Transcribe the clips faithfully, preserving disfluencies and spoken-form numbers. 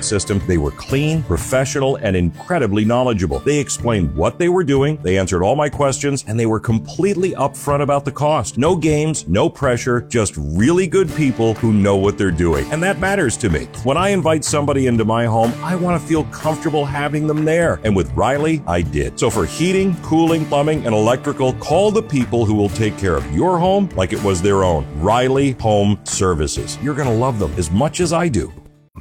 support system. They were clean, professional, and incredibly knowledgeable. They explained what they were doing, they answered all my questions, and they were completely upfront about the cost. No games, no pressure, just really good people who know what they're doing. And that matters to me. When I invite somebody into my home, I want to feel comfortable having them there. And with Riley, I did. So for heating, cooling, plumbing, and electrical, call the people who will take care of your home like it was their own. Riley Home Services. You're going to love them as much as I do.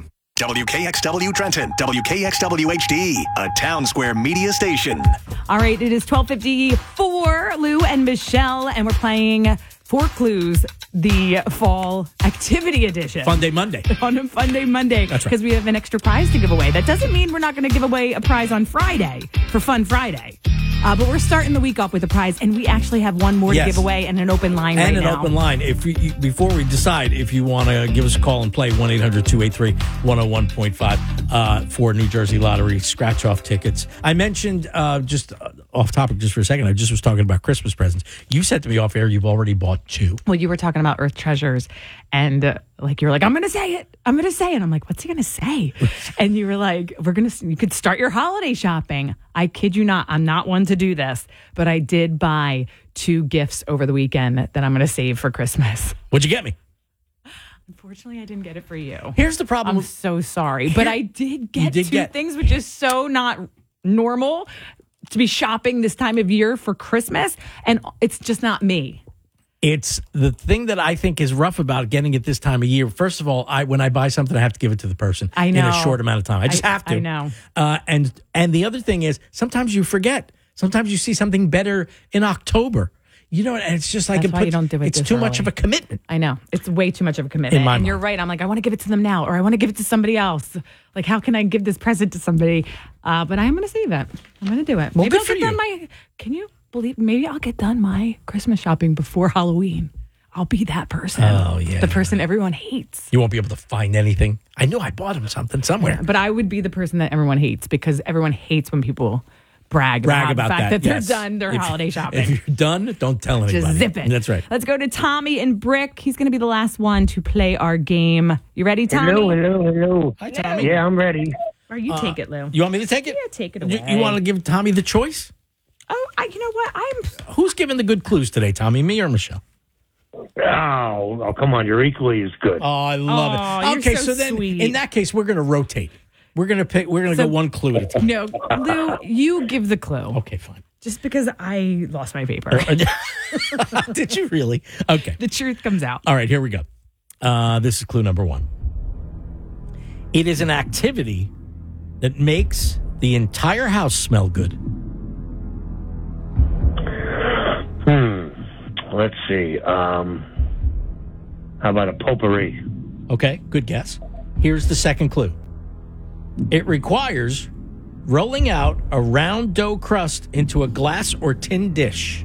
W K X W Trenton, W K X W H D, a Town Square media station. All right, it is twelve fifty-four, Lou and Michelle, and we're playing Four Clues, the fall activity edition. Fun Day Monday. On a Fun Day Monday. That's right. Because we have an extra prize to give away. That doesn't mean we're not going to give away a prize on Friday for Fun Friday. Uh, but we're starting the week off with a prize, and we actually have one more Yes. to give away and an open line And right an now. open line. If you, you- before we decide if you want to give us a call and play, one eight hundred two eight three one oh one point five uh, for New Jersey Lottery scratch-off tickets. I mentioned, uh, just uh, off topic just for a second, I just was talking about Christmas presents. You said to me off air you've already bought two. Well, you were talking about Earth Treasures, and uh, like you were like, I'm going to say it. I'm going to say it. I'm like, what's he going to say? And you were like, we're going to, you could start your holiday shopping. I kid you not. I'm not one to do this, but I did buy two gifts over the weekend that I'm going to save for Christmas. What'd you get me? Unfortunately, I didn't get it for you. Here's the problem. I'm so sorry, but I did get did two get- things, which is so not normal to be shopping this time of year for Christmas, and it's just not me. It's the thing that I think is rough about getting it this time of year. First of all, I when I buy something, I have to give it to the person I in know. a short amount of time. I just I- have to. I know. Uh, and and the other thing is, sometimes you forget. Sometimes you see something better in October. You know, and it's just like That's it why puts, you don't do it it's this too much early. of a commitment. I know. It's way too much of a commitment. In my and you're mind. right. I'm like, I want to give it to them now, or I want to give it to somebody else. Like, how can I give this present to somebody? Uh, but I'm going to save it. I'm going to do it. Well, maybe good I'll for get done you. my, can you believe, maybe I'll get done my Christmas shopping before Halloween. I'll be that person. Oh, yeah. The person everyone hates. You won't be able to find anything. I knew I bought him something somewhere. But I would be the person that everyone hates because everyone hates when people brag, Brag about, about the fact that. that, yes. they're done their If- holiday shopping. If you're done, don't tell anybody. Just zip it. That's right. Let's go to Tommy in Brick. He's going to be the last one to play our game. You ready, Tommy? Hello, hello, hello. Hi, Tommy. Yeah, I'm ready. Or you take it, Lou. You want me to take it? Yeah, take it You, away. you want to give Tommy the choice? Oh, I, you know what? I'm. Who's giving the good clues today, Tommy? Me or Michelle? Oh, oh, come on, you're equally as good. Oh, I love Aw, it. you're Okay, so so, then sweet. in that case, we're going to rotate. We're going to pick. We're going to So- go one clue at a time. No, Lou, you give the clue. Okay, fine. Just because I lost my paper. Did you really? Okay. The truth comes out. All right, here we go. Uh, this is clue number one. It is an activity that makes the entire house smell good. Hmm. Let's see. Um, how about a potpourri? Okay, good guess. Here's the second clue. It requires rolling out a round dough crust into a glass or tin dish.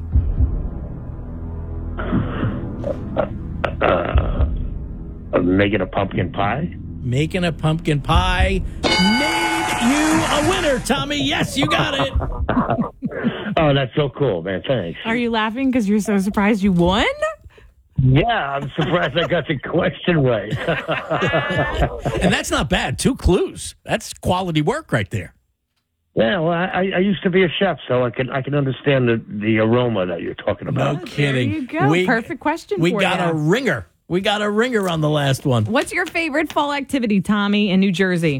Uh, making a pumpkin pie? Making a pumpkin pie made you a winner, Tommy. Yes, you got it. Oh, that's so cool, man. Thanks. Are you laughing because you're so surprised you won? Yeah, I'm surprised I got the question right. And that's not bad. Two clues. That's quality work right there. Yeah, well, I, I used to be a chef, so I can I can understand the, the aroma that you're talking No about. kidding. you go. Perfect question We for got you. a ringer. We got a ringer on the last one. What's your favorite fall activity, Tommy, in New Jersey?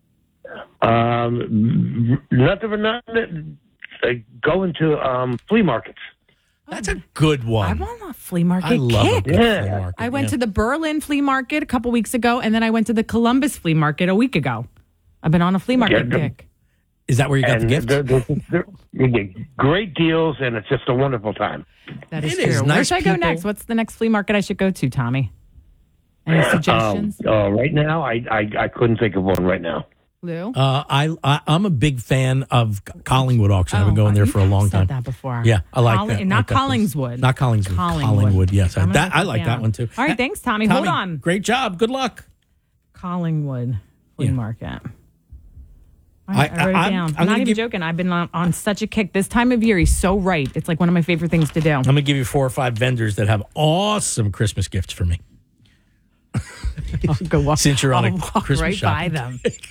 Um, nothing for nothing. Uh, going to um, flea markets. That's a good one. I'm on a flea market I love a kick. good Yeah. flea market. I went yeah. to the Berlin flea market a couple weeks ago, and then I went to the Columbus flea market a week ago. I've been on a flea market Yeah, the- kick. Is that where you got the And gift? they're- they're- they're- you get great deals, and it's just a wonderful time. That is It true. is Where nice should I go people. next? What's the next flea market I should go to, Tommy? Any suggestions? Um, uh, right now, I, I I couldn't think of one right now. Lou? Uh, I, I I'm a big fan of Collingwood auction. I've been going there you for a long said time. that before. Yeah, I like Colling- that. I Not like that place. Collingswood. Not Collingswood. Collingwood. Collingwood. Yes, I, I'm gonna that, I put like it that down. one too. All right, thanks, Tommy. Hold Tommy, on. Great job. Good luck. Collingwood flea Yeah. market. All right, I- I, wrote I- it down. I'm I'm, not gonna even give- joking. I've been on, on such a kick. This time of year, he's so right. It's like one of my favorite things to do. I'm gonna give you four or five vendors that have awesome Christmas gifts for me. I'll go walk, Since you're on I'll a walk Christmas right by shopping them.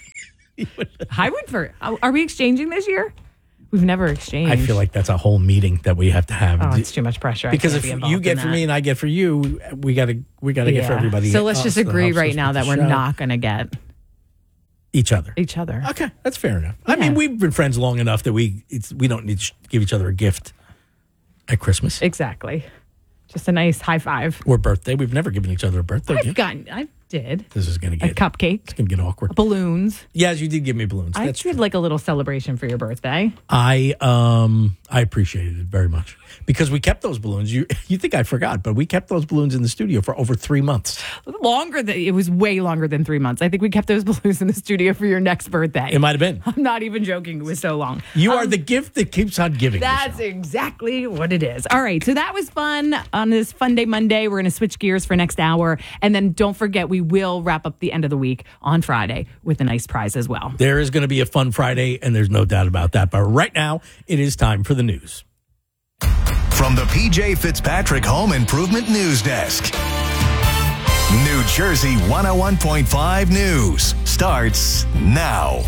I would for. Are we exchanging this year? We've never exchanged. I feel like that's a whole meeting that we have to have. Oh, it's too much pressure. I Because can't if be you involved get in for that. me and I get for you, we got to we got to get for everybody. So let's else just that agree helps right us now with that the we're show. not going to get each other. each other. Okay, that's fair enough. I Yeah. mean, we've been friends long enough that we it's we don't need to give each other a gift at Christmas Exactly. Just a nice high five. or birthday. We've never given each other a birthday I've gift. gotten. I did This is going to a get cupcake, It's going to get awkward. balloons. Yes, you did give me balloons. I That's did true. like a little celebration for your birthday. I um I appreciated it very much because we kept those balloons. You you think I forgot, but we kept those balloons in the studio for over three months. Longer than it was way longer than three months. I think we kept those balloons in the studio for your next birthday. It might have been. I'm not even joking. It was so long. You Um, are the gift that keeps on giving. That's Michelle. exactly what it is. All right. So that was fun on this Fun Day Monday. We're going to switch gears for next hour. And then don't forget, we will wrap up the end of the week on Friday with a nice prize as well. There is going to be a fun Friday, and there's no doubt about that. But right now, it is time for the news. From the P J Fitzpatrick Home Improvement News Desk. New Jersey one oh one point five News starts now.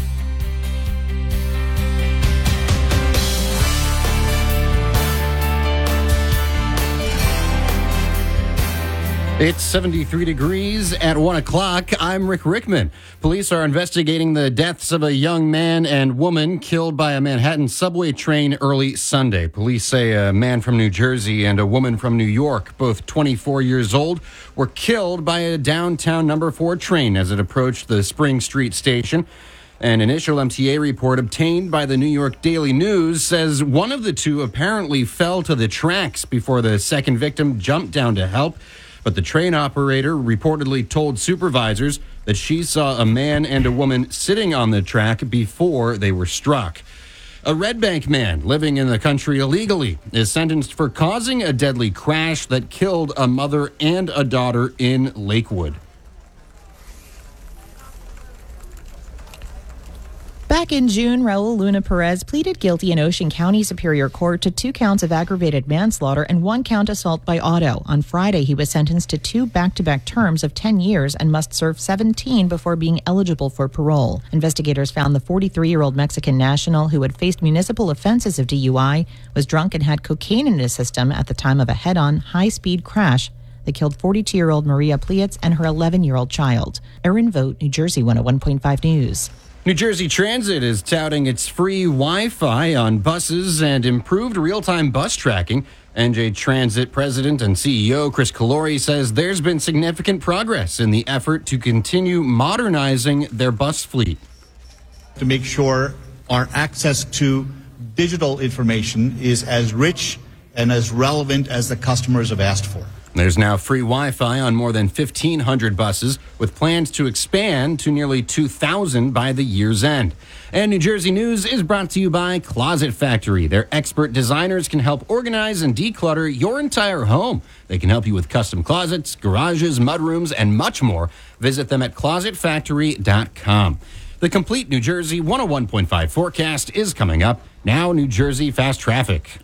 It's seventy-three degrees at one o'clock. I'm Rick Rickman. Police are investigating the deaths of a young man and woman killed by a Manhattan subway train early Sunday. Police say a man from New Jersey and a woman from New York, both twenty-four years old, were killed by a downtown number four train as it approached the Spring Street station. An initial M T A report obtained by the New York Daily News says one of the two apparently fell to the tracks before the second victim jumped down to help. But the train operator reportedly told supervisors that she saw a man and a woman sitting on the track before they were struck. A Red Bank man living in the country illegally is sentenced for causing a deadly crash that killed a mother and a daughter in Lakewood. Back in June, Raul Luna Perez pleaded guilty in Ocean County Superior Court to two counts of aggravated manslaughter and one count assault by auto. On Friday, he was sentenced to two back-to-back terms of ten years and must serve seventeen before being eligible for parole. Investigators found the forty-three-year-old Mexican national who had faced municipal offenses of D U I was drunk and had cocaine in his system at the time of a head-on, high-speed crash that killed forty-two-year-old Maria Plietz and her eleven-year-old child. Erin Vogt, New Jersey one oh one point five News. New Jersey Transit is touting its free Wi-Fi on buses and improved real-time bus tracking. N J Transit President and C E O Chris Calori says there's been significant progress in the effort to continue modernizing their bus fleet. To make sure our access to digital information is as rich and as relevant as the customers have asked for. There's now free Wi-Fi on more than fifteen hundred buses, with plans to expand to nearly two thousand by the year's end. And New Jersey News is brought to you by Closet Factory. Their expert designers can help organize and declutter your entire home. They can help you with custom closets, garages, mudrooms, and much more. Visit them at closet factory dot com. The complete New Jersey one oh one point five forecast is coming up. Now, New Jersey Fast Traffic.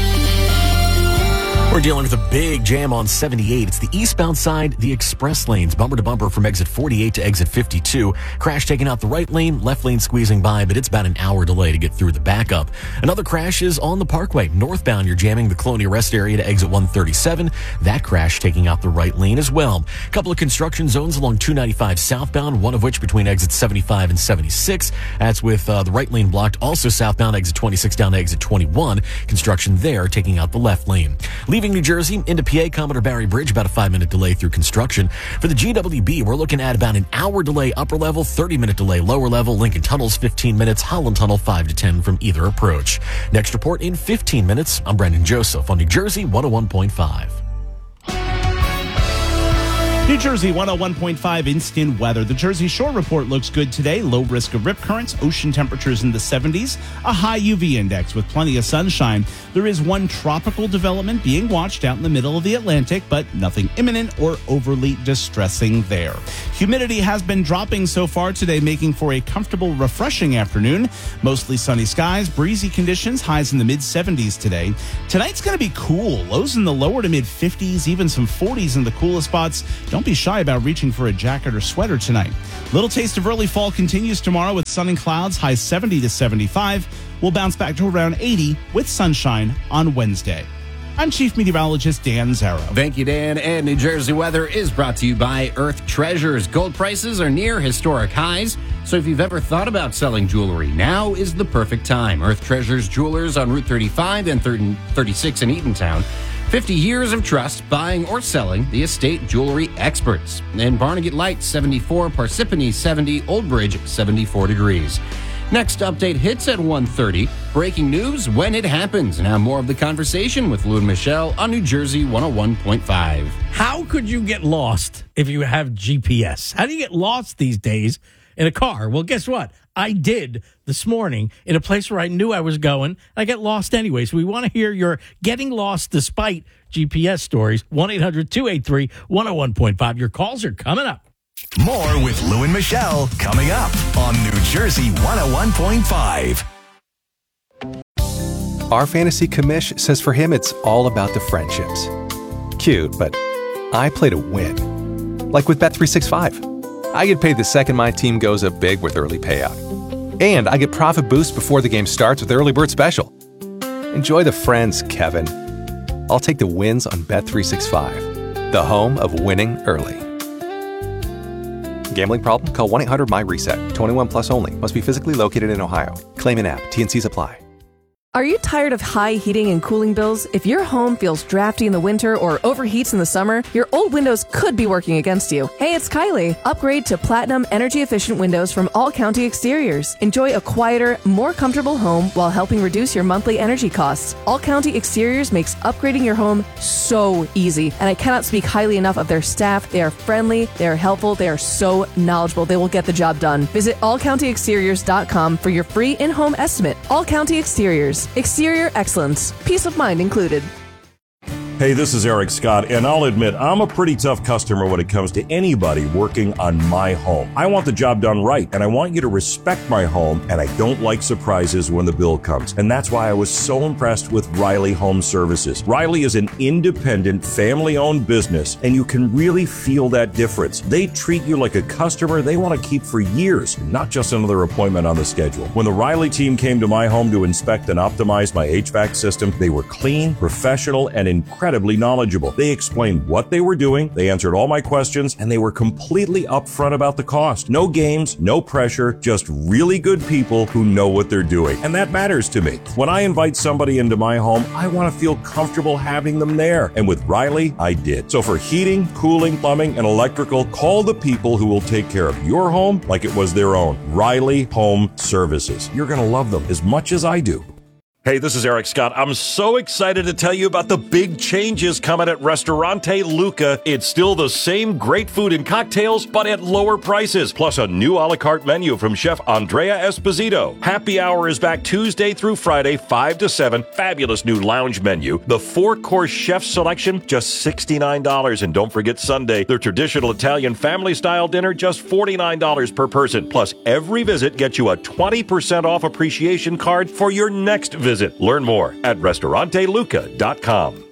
We're dealing with a big jam on seventy-eight. It's the eastbound side, the express lanes, bumper to bumper from exit forty-eight to exit fifty-two. Crash taking out the right lane, left lane squeezing by, but it's about an hour delay to get through the backup. Another crash is on the Parkway. Northbound, you're jamming the Colonia Rest area to exit one thirty-seven. That crash taking out the right lane as well. A couple of construction zones along two ninety-five southbound, one of which between exits seventy-five and seventy-six. That's with uh, the right lane blocked. Also southbound, exit twenty-six down to exit twenty-one. Construction there taking out the left lane. Leaving New Jersey into P A, Commodore Barry Bridge, about a five-minute delay through construction. For the G W B, we're looking at about an hour delay upper level, thirty-minute delay lower level. Lincoln Tunnel's fifteen minutes, Holland Tunnel five to ten from either approach. Next report in fifteen minutes. I'm Brendan Joseph on New Jersey one oh one point five. New Jersey one oh one point five instant weather. The Jersey Shore report looks good today. Low risk of rip currents, ocean temperatures in the seventies, a high U V index with plenty of sunshine. There is one tropical development being watched out in the middle of the Atlantic, but nothing imminent or overly distressing there. Humidity has been dropping so far today, making for a comfortable, refreshing afternoon. Mostly sunny skies, breezy conditions, highs in the mid seventies today. Tonight's going to be cool. Lows in the lower to mid fifties, even some forties in the coolest spots. don't be shy about reaching for a jacket or sweater tonight. Little taste of early fall continues tomorrow with sun and clouds, high seventy to seventy-five. We'll bounce back to around eighty with sunshine on Wednesday. I'm Chief Meteorologist Dan Zarrow. Thank you, Dan. And New Jersey weather is brought to you by Earth Treasures. Gold prices are near historic highs, so if you've ever thought about selling jewelry, now is the perfect time. Earth Treasures Jewelers on Route thirty-five and thirty-six in Eatontown. fifty years of trust, buying or selling the estate jewelry experts. In Barnegat Light, seventy-four, Parsippany, seventy, Old Bridge, seventy-four degrees. Next update hits at one thirty. Breaking news when it happens. Now more of the conversation with Lou and Michelle on New Jersey one oh one point five. How could you get lost if you have G P S? How do you get lost these days in a car? Well, guess what? I did this morning in a place where I knew I was going. I get lost anyway. So we want to hear your getting lost despite G P S stories. one eight hundred two eight three one oh one point five. Your calls are coming up. More with Lou and Michelle coming up on New Jersey one oh one point five. Our fantasy commish says for him it's all about the friendships. Cute, but I play to win. Like with Bet three sixty-five. I get paid the second my team goes up big with early payout. And I get profit boost before the game starts with Early Bird Special. Enjoy the friends, Kevin. I'll take the wins on Bet three sixty-five, the home of winning early. Gambling problem? Call one eight hundred M Y reset. twenty-one plus only. Must be physically located in Ohio. Claim in app. T and Cs apply. Are you tired of high heating and cooling bills? If your home feels drafty in the winter or overheats in the summer, your old windows could be working against you. Hey, it's Kylie. Upgrade to Platinum energy-efficient windows from All County Exteriors. Enjoy a quieter, more comfortable home while helping reduce your monthly energy costs. All County Exteriors makes upgrading your home so easy, and I cannot speak highly enough of their staff. They are friendly, they are helpful, they are so knowledgeable. They will get the job done. Visit all county exteriors dot com for your free in-home estimate. All County Exteriors. Exterior excellence. Peace of mind included. Hey, this is Eric Scott, and I'll admit I'm a pretty tough customer when it comes to anybody working on my home. I want the job done right, and I want you to respect my home, and I don't like surprises when the bill comes. And that's why I was so impressed with Riley Home Services. Riley is an independent, family-owned business, and you can really feel that difference. They treat you like a customer they want to keep for years, not just another appointment on the schedule. When the Riley team came to my home to inspect and optimize my H V A C system, they were clean, professional, and incredibly knowledgeable. They explained what they were doing, they answered all my questions, and they were completely upfront about the cost. No games, no pressure, just really good people who know what they're doing. And that matters to me. When I invite somebody into my home, I want to feel comfortable having them there. And with Riley, I did. So for heating, cooling, plumbing, and electrical, call the people who will take care of your home like it was their own. Riley Home Services. You're going to love them as much as I do. Hey, this is Eric Scott. I'm so excited to tell you about the big changes coming at Ristorante Luca. It's still the same great food and cocktails, but at lower prices, plus a new a la carte menu from Chef Andrea Esposito. Happy Hour is back Tuesday through Friday, five to seven. Fabulous new lounge menu. The four-course chef selection, just sixty-nine dollars. And don't forget Sunday, their traditional Italian family-style dinner, just forty-nine dollars per person. Plus, every visit gets you a twenty percent off appreciation card for your next visit. Visit. Learn more at Ristorante Luca dot com.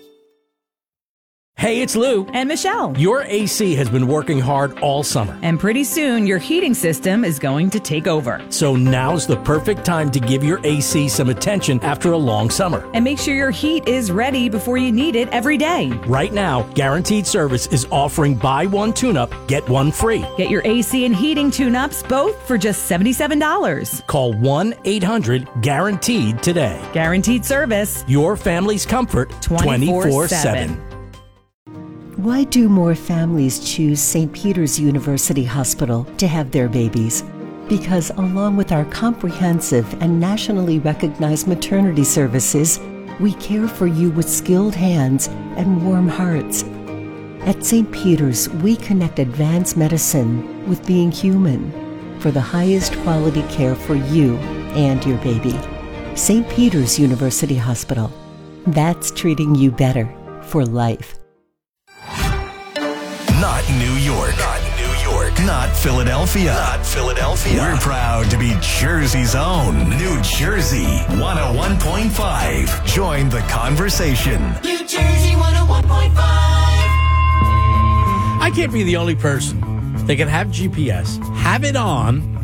Hey, it's Lou. And Michelle. Your A C has been working hard all summer. And pretty soon, your heating system is going to take over. So now's the perfect time to give your A C some attention after a long summer. And make sure your heat is ready before you need it every day. Right now, Guaranteed Service is offering buy one tune-up, get one free. Get your A C and heating tune-ups both for just seventy-seven dollars. Call one eight hundred GUARANTEED today. Guaranteed Service. Your family's comfort twenty-four seven. Why do more families choose Saint Peter's University Hospital to have their babies? Because along with our comprehensive and nationally recognized maternity services, we care for you with skilled hands and warm hearts. At Saint Peter's, we connect advanced medicine with being human for the highest quality care for you and your baby. Saint Peter's University Hospital. That's treating you better for life. Not New York. Not New York. Not Philadelphia. Not Philadelphia. We're proud to be Jersey's own. New Jersey one oh one point five. Join the conversation. New Jersey one oh one point five. I I can't be the only person that can have G P S, have it on,